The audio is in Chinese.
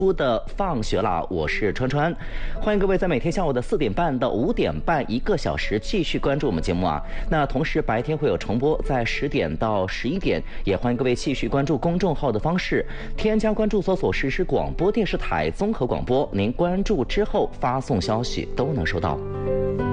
的放学了，我是川川，欢迎各位在每天下午的4点半到5点半1个小时继续关注我们节目啊。那同时白天会有重播，在10点到11点，也欢迎各位继续关注公众号的方式，添加关注搜索实时广播电视台综合广播，您关注之后发送消息都能收到。